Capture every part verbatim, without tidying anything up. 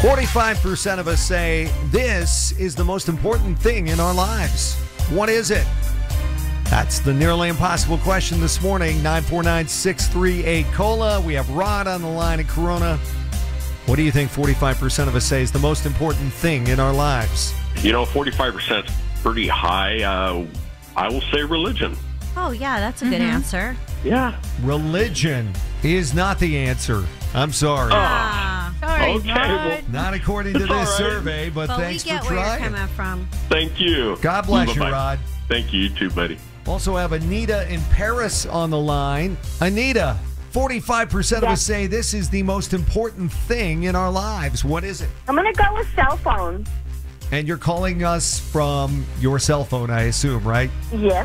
forty-five percent of us say this is the most important thing in our lives. What is it? That's the nearly impossible question this morning. nine four nine, six three eight, COLA. We have Rod on the line in Corona. What do you think forty-five percent of us say is the most important thing in our lives? You know, forty-five percent is pretty high. Uh, I will say religion. Oh, yeah, that's a good Mm-hmm. answer. Yeah. Religion is not the answer. I'm sorry. Ah, Sorry, Okay, Rod. well, Not according to It's this all right. survey, but, but we thanks get for where trying. you're coming from. Thank you. God bless you, Bye-bye. Rod. Thank you, you too, buddy. Also have Anita in Paris on the line. Anita, forty-five percent of us say this is the most important thing in our lives. What is it? I'm going to go with cell phone. And you're calling us from your cell phone, I assume, right? Yes.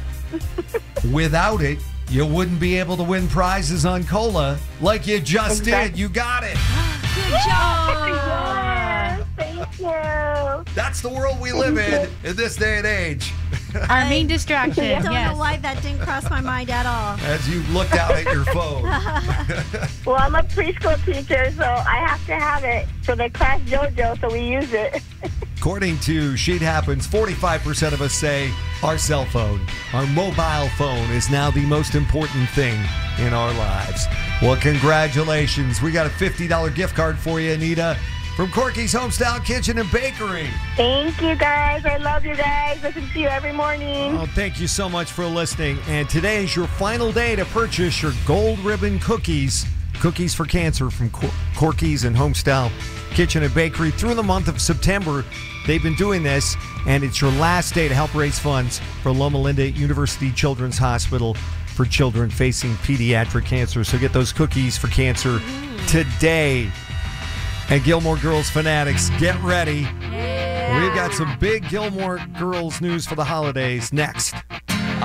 Without it, you wouldn't be able to win prizes on COLA like you just Exactly. did. You got it. Good job. Yes, thank you. That's the world we live in in this day and age. Our main distraction. I don't yes. know why that didn't cross my mind at all. As you look down at your phone. Well, I'm a preschool teacher, so I have to have it for the class JoJo, so we use it. According to Sheet Happens, forty-five percent of us say our cell phone, our mobile phone, is now the most important thing in our lives. Well, congratulations. We got a fifty dollars gift card for you, Anita, from Corky's Homestyle Kitchen and Bakery. Thank you, guys. I love you guys. Listen to you every morning. Oh, thank you so much for listening. And today is your final day to purchase your gold ribbon cookies. Cookies for Cancer from Cor- Corky's and Homestyle Kitchen and Bakery through the month of September. They've been doing this, and it's your last day to help raise funds for Loma Linda University Children's Hospital for children facing pediatric cancer. So get those cookies for cancer today. And Gilmore Girls fanatics, get ready. We've got some big Gilmore Girls news for the holidays next.